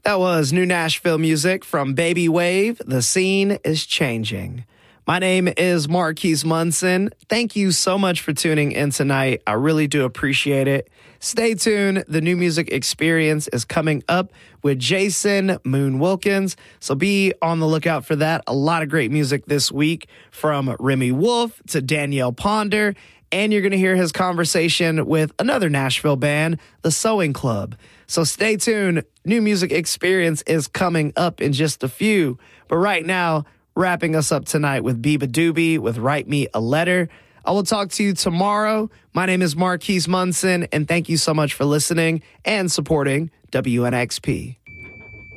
That was new Nashville music from Baby Wave. The scene is changing. My name is Marquise Munson. Thank you so much for tuning in tonight. I really do appreciate it. Stay tuned. The New Music Experience is coming up with Jason Moon Wilkins, so be on the lookout for that. A lot of great music this week from Remy Wolf to Danielle Ponder, and you're going to hear his conversation with another Nashville band, the Sewing Club. So stay tuned. New Music Experience is coming up in just a few. But right now, wrapping us up tonight with Biba Doobie with Write Me a Letter. I will talk to you tomorrow. My name is Marquise Munson, and thank you so much for listening and supporting WNXP.